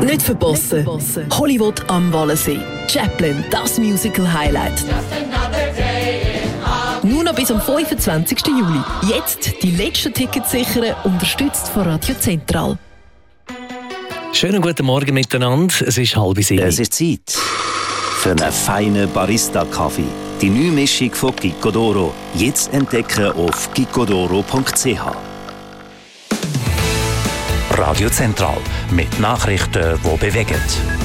Nicht verpassen. Hollywood am Wallensee. Chaplin, das Musical-Highlight. Nur noch bis am 25. Juli. Jetzt die letzten Tickets sichern, unterstützt von Radio Zentral. Schönen guten Morgen miteinander. Es ist 6:30. Es ist Zeit für einen feinen Barista-Kaffee. Die neue Mischung von Gicco d'Oro. Jetzt entdecken auf giccodoro.ch. Radio Zentral mit Nachrichten, die bewegen.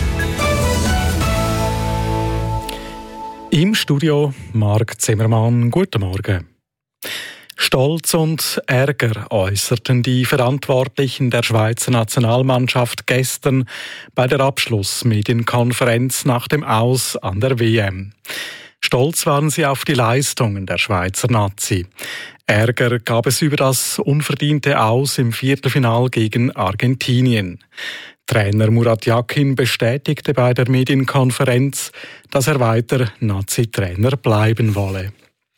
Im Studio Marc Zimmermann. Guten Morgen. Stolz und Ärger äußerten die Verantwortlichen der Schweizer Nationalmannschaft gestern bei der Abschlussmedienkonferenz nach dem Aus an der WM. Stolz waren sie auf die Leistungen der Schweizer Nazi. Ärger gab es über das unverdiente Aus im Viertelfinal gegen Argentinien. Trainer Murat Yakin bestätigte bei der Medienkonferenz, dass er weiter Nazi-Trainer bleiben wolle.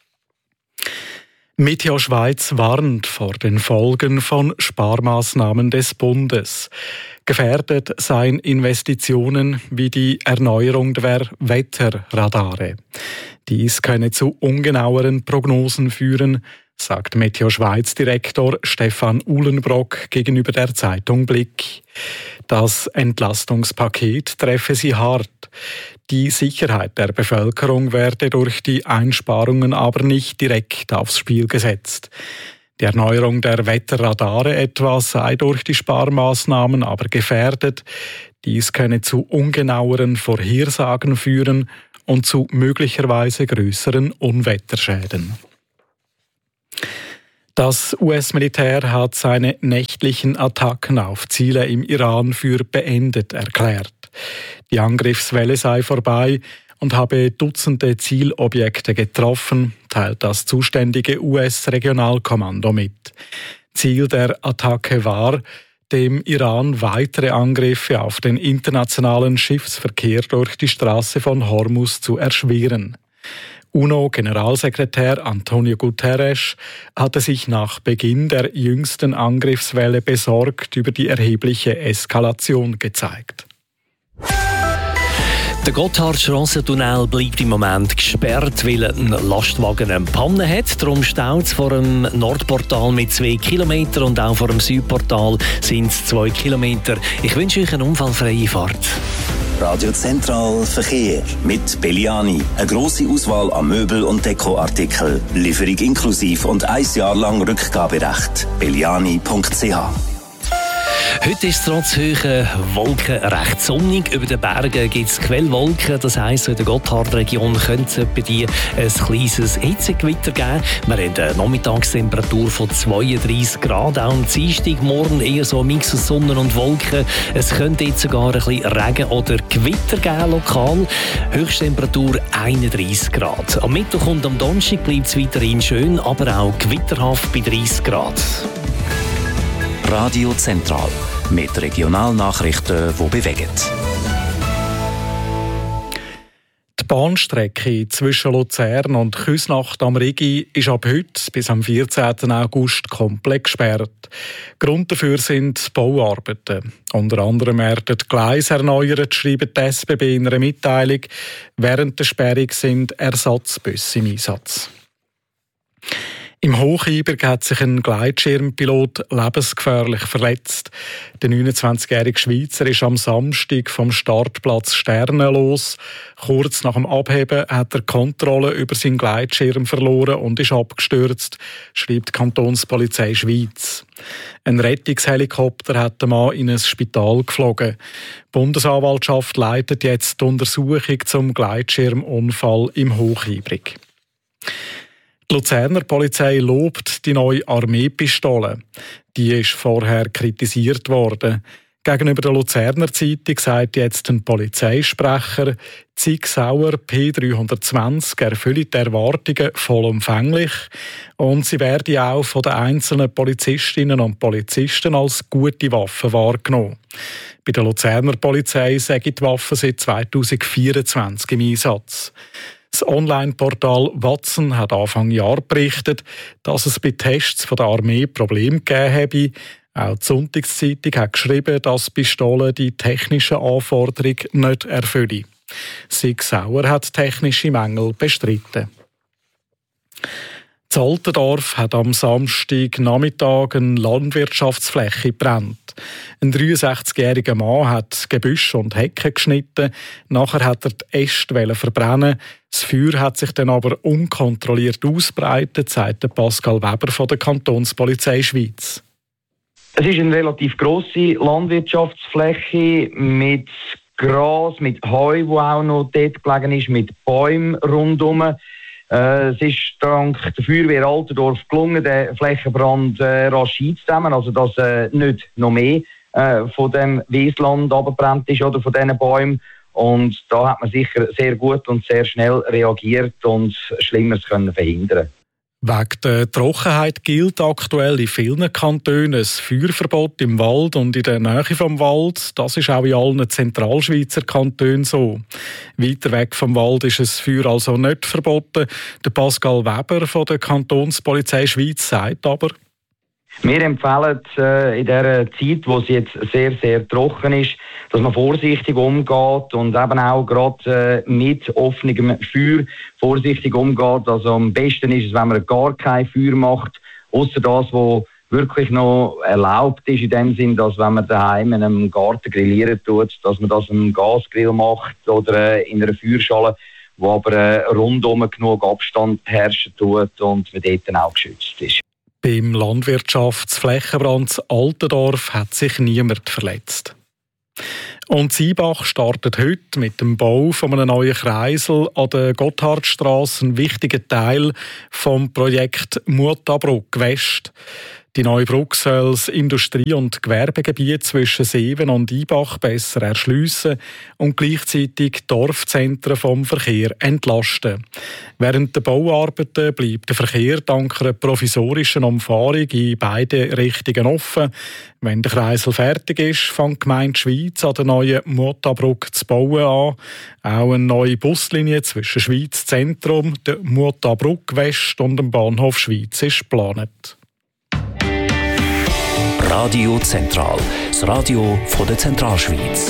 Meteo Schweiz warnt vor den Folgen von Sparmaßnahmen des Bundes. Gefährdet seien Investitionen wie die Erneuerung der Wetterradare. Dies könne zu ungenaueren Prognosen führen, sagt Meteo Schweiz-Direktor Stefan Uhlenbrock gegenüber der Zeitung Blick. Das Entlastungspaket treffe sie hart. Die Sicherheit der Bevölkerung werde durch die Einsparungen aber nicht direkt aufs Spiel gesetzt. Die Erneuerung der Wetterradare etwa sei durch die Sparmaßnahmen aber gefährdet. Dies könne zu ungenaueren Vorhersagen führen und zu möglicherweise größeren Unwetterschäden. Das US-Militär hat seine nächtlichen Attacken auf Ziele im Iran für beendet erklärt. Die Angriffswelle sei vorbei und habe Dutzende Zielobjekte getroffen, teilt das zuständige US-Regionalkommando mit. Ziel der Attacke war, dem Iran weitere Angriffe auf den internationalen Schiffsverkehr durch die Straße von Hormuz zu erschweren. UNO-Generalsekretär Antonio Guterres hatte sich nach Beginn der jüngsten Angriffswelle besorgt über die erhebliche Eskalation gezeigt. Der Gotthardstrassentunnel bleibt im Moment gesperrt, weil ein Lastwagen eine Panne hat. Darum staut es vor dem Nordportal mit 2 Kilometern und auch vor dem Südportal sind es 2 Kilometer. Ich wünsche euch eine unfallfreie Fahrt. Radio Zentral Verkehr mit Belliani. Eine grosse Auswahl an Möbel- und Dekoartikeln. Lieferung inklusiv und 1 Jahr lang Rückgaberecht. Belliani.ch. Heute ist es trotz hoher Wolken recht sonnig. Über den Bergen gibt es Quellwolken. Das heisst, in der Gotthardregion könnte es bei dir ein kleines Hitzegewitter geben. Wir haben eine Nachmittagstemperatur von 32 Grad. Auch am Dienstagmorgen eher so ein Mix aus Sonne und Wolken. Es könnte jetzt sogar ein bisschen Regen oder Gewitter geben, lokal. Höchsttemperatur 31 Grad. Am Mittwoch und am Donnerstag bleibt es weiterhin schön, aber auch gewitterhaft bei 30 Grad. Radio Zentral mit Regionalnachrichten, die bewegen. Die Bahnstrecke zwischen Luzern und Küsnacht am Rigi ist ab heute bis am 14. August komplett gesperrt. Grund dafür sind Bauarbeiten. Unter anderem werden die Gleise erneuert, schreibt die SBB in einer Mitteilung. Während der Sperrung sind Ersatzbusse im Einsatz. Im Hochheiberg hat sich ein Gleitschirmpilot lebensgefährlich verletzt. Der 29-jährige Schweizer ist am Samstag vom Startplatz Sterne los. Kurz nach dem Abheben hat er die Kontrolle über seinen Gleitschirm verloren und ist abgestürzt, schreibt die Kantonspolizei Schweiz. Ein Rettungshelikopter hat den Mann in ein Spital geflogen. Die Bundesanwaltschaft leitet jetzt die Untersuchung zum Gleitschirmunfall im Hochheiberg. Die Luzerner Polizei lobt die neue Armeepistole. Die ist vorher kritisiert worden. Gegenüber der Luzerner Zeitung sagt jetzt ein Polizeisprecher, die Sig Sauer P320 erfülle die Erwartungen vollumfänglich und sie werde auch von den einzelnen Polizistinnen und Polizisten als gute Waffe wahrgenommen. Bei der Luzerner Polizei sagen die Waffen seit 2024 im Einsatz. Das Online-Portal Watson hat Anfang Jahr berichtet, dass es bei Tests von der Armee Probleme gegeben habe. Auch die Sonntagszeitung hat geschrieben, dass die Pistole die technischen Anforderungen nicht erfüllen. Sig Sauer hat technische Mängel bestritten. In Altendorf hat am Samstagnachmittag eine Landwirtschaftsfläche gebrannt. Ein 63-jähriger Mann hat Gebüsch und Hecken geschnitten. Nachher hat er die Äste verbrennen. Das Feuer hat sich dann aber unkontrolliert ausbreitet, sagt Pascal Weber von der Kantonspolizei Schweiz. Es ist eine relativ grosse Landwirtschaftsfläche mit Gras, mit Heu, wo auch noch dort gelegen ist, mit Bäumen rundherum. Es ist dank der Feuerwehr Altendorf gelungen, den Flächenbrand rasch einzudämmen, also dass nicht noch mehr von dem Wiesland abgebrannt ist oder von diesen Bäumen. Und da hat man sicher sehr gut und sehr schnell reagiert und Schlimmeres können verhindern. Wegen der Trockenheit gilt aktuell in vielen Kantonen ein Feuerverbot im Wald und in der Nähe vom Wald. Das ist auch in allen Zentralschweizer Kantonen so. Weiter weg vom Wald ist das Feuer also nicht verboten. Der Pascal Weber von der Kantonspolizei Schweiz sagt aber: Wir empfehlen in dieser Zeit, wo es jetzt sehr, sehr trocken ist, dass man vorsichtig umgeht und eben auch gerade mit offenem Feuer vorsichtig umgeht. Also am besten ist es, wenn man gar kein Feuer macht, außer das, was wirklich noch erlaubt ist, in dem Sinn, dass wenn man daheim in einem Garten grillieren tut, dass man das im Gasgrill macht oder in einer Feuerschale, wo aber rundum genug Abstand herrschen tut und man dort dann auch geschützt ist. Beim Landwirtschaftsflächenbrand Altendorf hat sich niemand verletzt. Und Seibach startet heute mit dem Bau von einem neuen Kreisel an der Gotthardstrasse, ein wichtiger Teil vom Projekt Mutabruk West. Die neue Brücke soll das Industrie- und Gewerbegebiet zwischen Seewen und Ibach besser erschliessen und gleichzeitig Dorfzentren vom Verkehr entlasten. Während der Bauarbeiten bleibt der Verkehr dank einer provisorischen Umfahrung in beide Richtungen offen. Wenn der Kreisel fertig ist, fängt die Gemeinde Schweiz an der neuen Mutabruk zu bauen an. Auch eine neue Buslinie zwischen Schweiz Zentrum, der Mutabruk West und dem Bahnhof Schweiz ist geplant. Radio Zentral, das Radio von der Zentralschweiz.